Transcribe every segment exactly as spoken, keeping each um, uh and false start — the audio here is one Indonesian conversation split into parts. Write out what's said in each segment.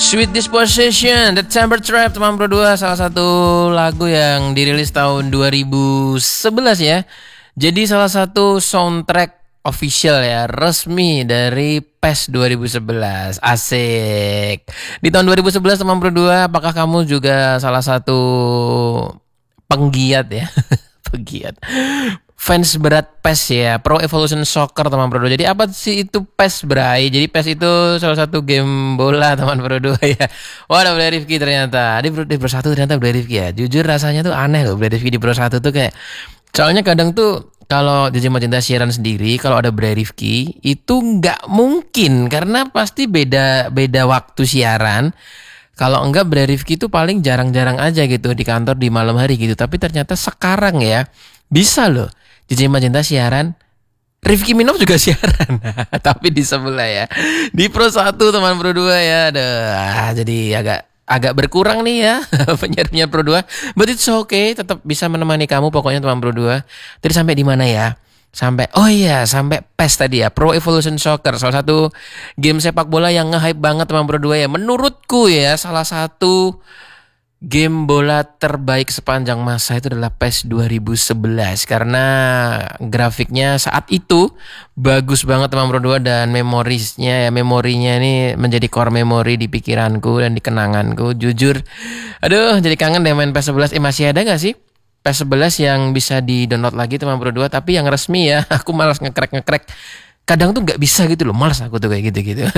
Sweet Disposition, The Chamber Trap, teman Pro dua, salah satu lagu yang dirilis tahun dua ribu sebelas ya. Jadi salah satu soundtrack official ya, resmi dari P E S dua ribu sebelas. Asik. Di tahun dua ribu sebelas teman Pro dua, apakah kamu juga salah satu penggiat ya? Penggiat. Fans berat P E S ya, Pro Evolution Soccer teman Pro dua. Jadi apa sih itu P E S, Bray? Jadi P E S itu salah satu game bola teman Pro dua ya. Wah, ada Bray Rifki ternyata. Di Pro, di Pro satu ternyata Bray Rifki ya. Jujur rasanya tuh aneh loh Bray Rifki di Pro satu tuh kayak. Soalnya kadang tuh kalau J J Magenta siaran sendiri, kalau ada Bray Rifki itu nggak mungkin karena pasti beda beda waktu siaran. Kalau enggak Bray Rifki itu paling jarang-jarang aja gitu di kantor di malam hari gitu. Tapi ternyata sekarang ya bisa loh. J J Magenta siaran, Rifki Minov juga siaran, tapi di sebelah ya. Di Pro satu teman Pro dua ya, aduh, jadi agak agak berkurang nih ya penyiarnya Pro dua. But it's okay, tetap bisa menemani kamu pokoknya teman Pro dua. Tadi sampai di mana ya? Sampai, oh iya, sampai P E S tadi ya, Pro Evolution Soccer, salah satu game sepak bola yang nge-hype banget teman Pro dua ya. Menurutku ya, salah satu game bola terbaik sepanjang masa itu adalah P E S dua ribu sebelas karena grafiknya saat itu bagus banget teman Pro dua dan memorisnya ya memorinya ini menjadi core memory di pikiranku dan di kenanganku. Jujur, aduh jadi kangen deh main P E S sebelas. Eh masih ada gak sih P E S sebelas yang bisa di-download lagi teman Pro dua tapi yang resmi ya? Aku malas ngekrek-ngekrek. Kadang tuh nggak bisa gitu loh, malas aku tuh kayak gitu-gitu.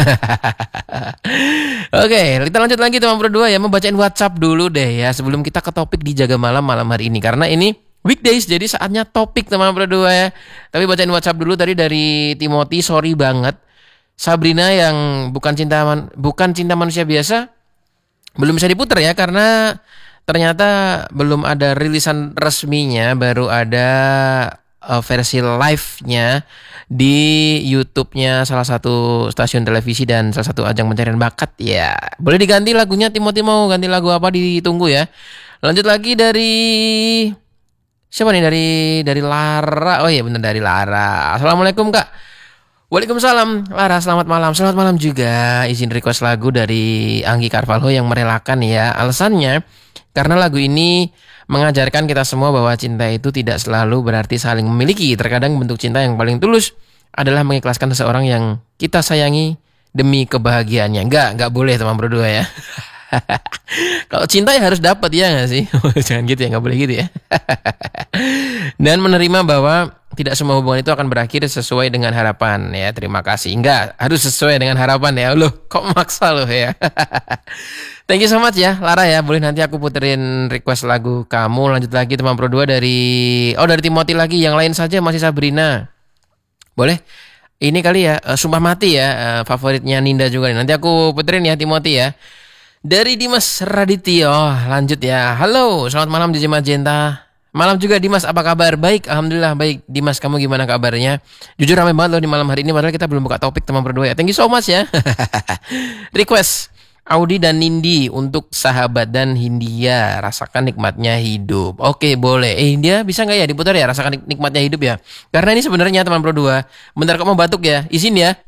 Oke, kita lanjut lagi teman Pro dua ya, mau bacain WhatsApp dulu deh ya sebelum kita ke topik di Jaga Malam malam hari ini karena ini weekdays jadi saatnya topik teman Pro dua ya. Tapi bacain WhatsApp dulu tadi dari Timothy, sorry banget. Sabrina yang bukan cinta man, bukan cinta manusia biasa belum bisa diputar ya karena ternyata belum ada rilisan resminya, baru ada uh, versi live-nya di YouTube-nya salah satu stasiun televisi dan salah satu ajang pencarian bakat ya. Boleh diganti lagunya, Timothy mau ganti lagu apa ditunggu ya. Lanjut lagi dari siapa nih, dari dari Lara. Oh iya benar, dari Lara. Assalamualaikum Kak. Waalaikumsalam Lara, selamat malam. Selamat malam juga. Izin request lagu dari Anggi Carvalho yang merelakan ya. Alasannya karena lagu ini mengajarkan kita semua bahwa cinta itu tidak selalu berarti saling memiliki. Terkadang bentuk cinta yang paling tulus adalah mengikhlaskan seseorang yang kita sayangi demi kebahagiaannya. Enggak, enggak boleh teman Pro dua ya. Kalau cinta ya harus dapat ya nggak sih? Jangan gitu ya, nggak boleh gitu ya. Dan menerima bahwa tidak semua hubungan itu akan berakhir sesuai dengan harapan ya. Terima kasih. Enggak, harus sesuai dengan harapan ya. Loh, kok maksa loh ya. Thank you so much ya Lara ya. Boleh nanti aku puterin request lagu kamu. Lanjut lagi teman Pro dua dari oh dari Timothy lagi. Yang lain saja masih Sabrina. Boleh? Ini kali ya, uh, Sumpah Mati ya, uh, favoritnya Ninda juga nih. Nanti aku puterin ya Timothy ya. Dari Dimas Radityo, lanjut ya. Halo, selamat malam J J Magenta. Malam juga Dimas, apa kabar? Baik, alhamdulillah baik. Dimas, kamu gimana kabarnya? Jujur ramai banget loh di malam hari ini, padahal kita belum buka topik teman Pro dua ya. Thank you so much ya. Request Audi dan Nindi untuk Sahabat dan Hindia, rasakan nikmatnya hidup. Oke, boleh. Eh, Hindia bisa nggak ya diputar ya, rasakan nikmatnya hidup ya? Karena ini sebenarnya teman Pro dua. Bentar kok mau batuk ya, izin ya.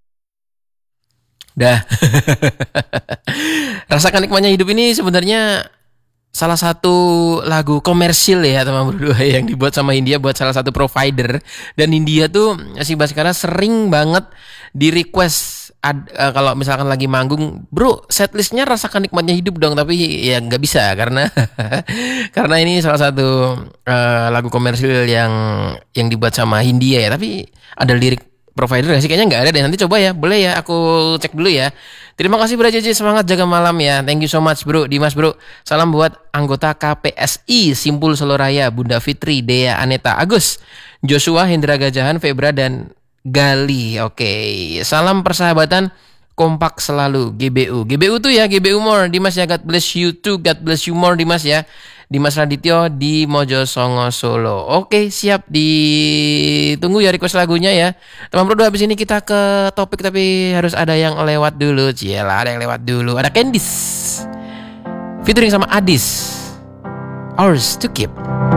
Dah. Rasakan nikmatnya hidup ini sebenarnya salah satu lagu komersil ya teman Pro dua yang dibuat sama Hindia buat salah satu provider. Dan Hindia tuh si Baskara sering banget di request ad, uh, kalau misalkan lagi manggung, bro setlistnya rasakan nikmatnya hidup dong, tapi ya nggak bisa karena karena ini salah satu uh, lagu komersil yang yang dibuat sama Hindia ya. Tapi ada lirik provider gak sih? Kayaknya nggak ada deh. Nanti coba ya, boleh ya, aku cek dulu ya. Terima kasih Bro J J, semangat jaga malam ya. Thank you so much bro, Dimas bro. Salam buat anggota K P S I Simpul Soloraya, Bunda Fitri, Dea Aneta, Agus, Joshua, Hendra Gajahan, Febra dan Gali. Oke, salam persahabatan kompak selalu G B U. G B U tuh ya, G B U more Dimas ya. God bless you too, God bless you more Dimas ya. Dimas Radityo di Mojosongo Solo. Oke, siap, ditunggu ya request lagunya ya. Teman Pro dua, habis ini kita ke topik tapi harus ada yang lewat dulu. Cielah, ada yang lewat dulu. Ada Candice featuring sama Adis, Ours to Keep.